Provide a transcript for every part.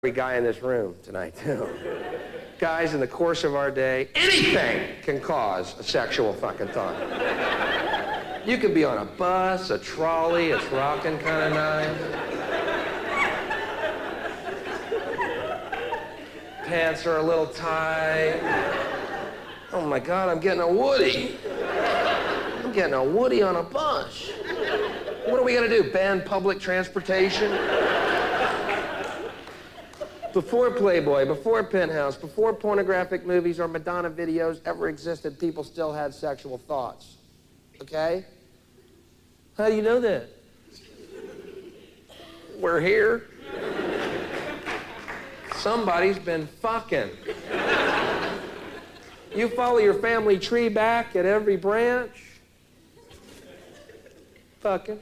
every guy in this room tonight, too. Guys, in the course of our day, anything can cause a sexual fucking thought. You could be on a bus, a trolley, it's rocking kind of nice. Pants are a little tight. Oh my God, I'm getting a Woody. I'm getting a Woody on a bus. What are we gonna do, ban public transportation? Before Playboy, before Penthouse, before pornographic movies or Madonna videos ever existed, people still had sexual thoughts. Okay? How do you know that? We're here. Somebody's been fucking. You follow your family tree back at every branch. Fucking.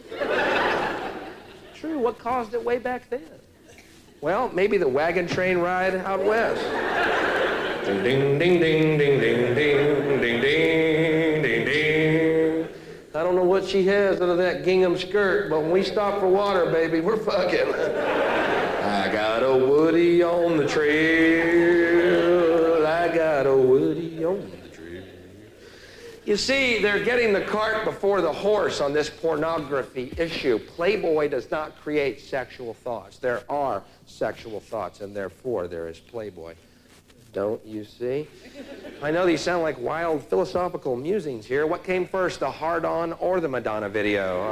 True, what caused it way back then? Well, maybe the wagon train ride out west. Ding, ding, ding, ding, ding, ding, ding, ding, ding, ding, ding. I don't know what she has under that gingham skirt, but when we stop for water, baby, we're fucking. I got a Woody on the trail. I got a Woody on the trail. You see, they're getting the cart before the horse on this pornography issue. Playboy does not create sexual thoughts. There are sexual thoughts, and therefore there is Playboy. Don't you see? I know these sound like wild philosophical musings here. What came first, the hard-on or the Madonna video?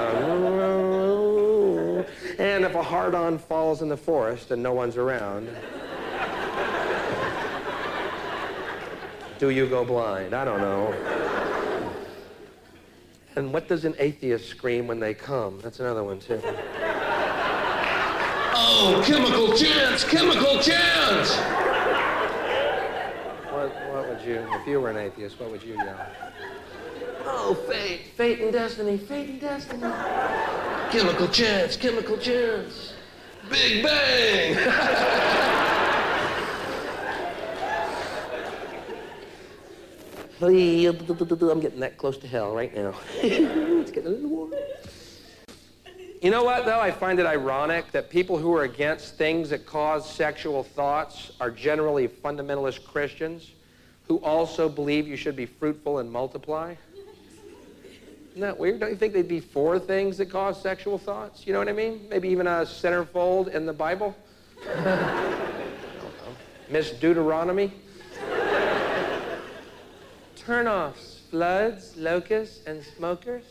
And if a hard-on falls in the forest and no one's around, do you go blind? I don't know. And what does an atheist scream when they come? That's another one, too. Oh, chemical chance! Chemical chance! What would you, if you were an atheist, what would you yell? Oh, fate, fate and destiny, fate and destiny. Chemical chance, chemical chance. Big bang! I'm getting that close to hell right now. It's getting a little warm. You know what, though? I find it ironic that people who are against things that cause sexual thoughts are generally fundamentalist Christians who also believe you should be fruitful and multiply. Isn't that weird? Don't you think they'd be for things that cause sexual thoughts? You know what I mean? Maybe even a centerfold in the Bible? I don't know. Miss Deuteronomy? Turn-offs, floods, locusts, and smokers.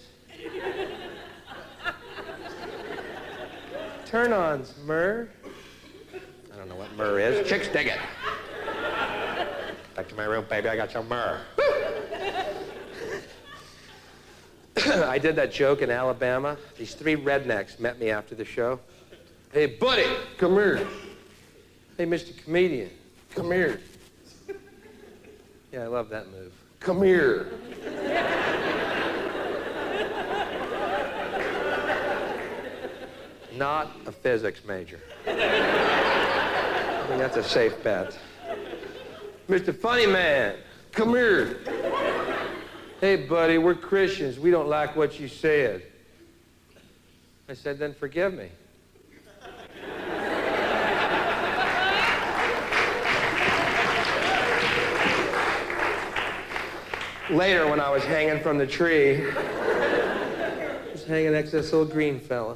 Turn-ons, myrrh. I don't know what myrrh is. Chicks dig it. Back to my room, baby, I got some myrrh. I did that joke in Alabama. These three rednecks met me after the show. Hey, buddy, come here. Hey, Mr. Comedian, come here. Yeah, I love that move. Come here. Not a physics major. I think that's a safe bet. Mr. Funny Man, come here. Hey, buddy, we're Christians. We don't like what you said. I said, then forgive me. Later, when I was hanging from the tree, I was hanging next to this little green fella.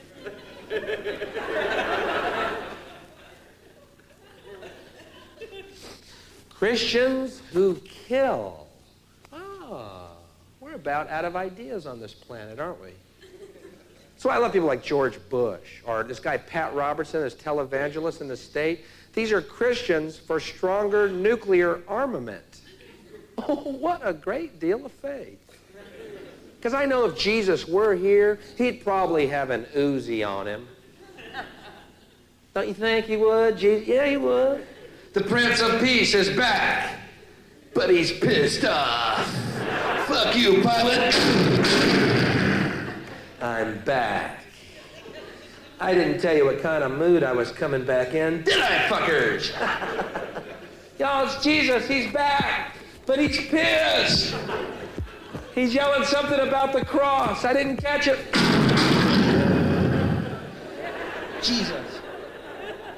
Christians who kill. Ah, we're about out of ideas on this planet, aren't we? That's why I love people like George Bush, or this guy Pat Robertson, this televangelist in the state. These are Christians for stronger nuclear armament. Oh, what a great deal of faith. Because I know if Jesus were here, he'd probably have an Uzi on him. Don't you think he would? Yeah, he would. The Prince of Peace is back, but he's pissed off. Fuck you, pilot. I'm back. I didn't tell you what kind of mood I was coming back in, did I, fuckers? Y'all, it's Jesus, he's back. But he's pissed. He's yelling something about the cross. I didn't catch it. Jesus.